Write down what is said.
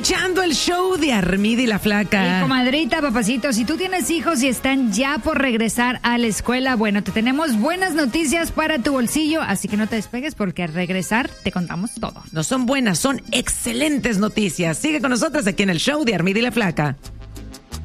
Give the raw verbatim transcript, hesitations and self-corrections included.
escuchando el show de Armida y la Flaca. Y comadrita, papacito, si tú tienes hijos y están ya por regresar a la escuela, bueno, te tenemos buenas noticias para tu bolsillo, así que no te despegues porque al regresar te contamos todo. No son buenas, son excelentes noticias. Sigue con nosotros aquí en el show de Armida y la Flaca.